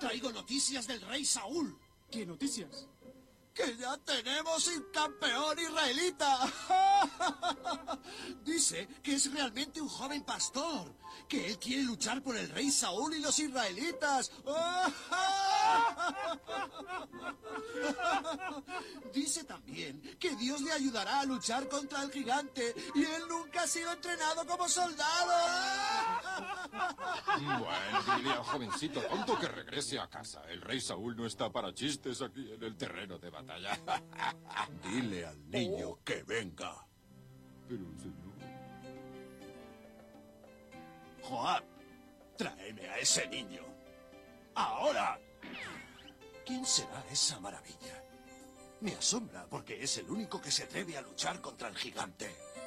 Traigo noticias del rey Saúl. ¿Qué noticias? ¡Que ya tenemos un campeón israelita! Dice que es realmente un joven pastor, que él quiere luchar por el rey Saúl y los israelitas. Dice también que Dios le ayudará a luchar contra el gigante y él nunca ha sido entrenado como soldado. Bueno, dile al jovencito tonto que regrese a casa. El rey Saúl no está para chistes aquí en el terreno de batalla. Dile al niño que venga. Pero, señor... Joab, tráeme a ese niño. ¡Ahora! ¿Quién será esa maravilla? Me asombra porque es el único que se atreve a luchar contra el gigante.